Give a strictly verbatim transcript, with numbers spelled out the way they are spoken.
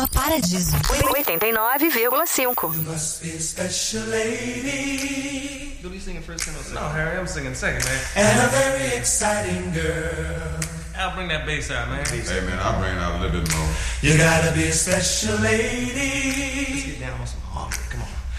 Nova Paradiso. oitenta e nove vírgula cinco. You must be a special lady. You'll be singing first and I'll sing. No, Harry, I'm singing second, man. And a very exciting girl. I'll bring that bass out, man. Hey, man, I'll bring it out a little bit more. You gotta be a special lady.